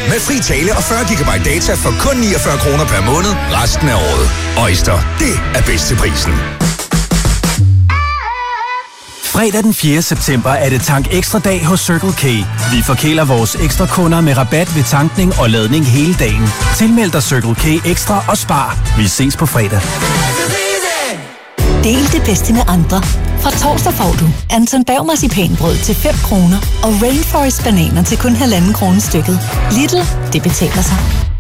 Med fri tale og 40 GB data for kun 49 kroner per måned resten af året. Øjster, det er bedst til prisen. Fredag den 4. september er det Tank Ekstra dag hos Circle K. Vi forkæler vores ekstra kunder med rabat ved tankning og ladning hele dagen. Tilmeld dig Circle K Ekstra og spar. Vi ses på fredag. Del det bedste med andre. Fra torsdag får du Anton Berg marcipanbrød til 5 kroner og Rainforest bananer til kun 1,5 kroner stykket. Lidl, det betaler sig.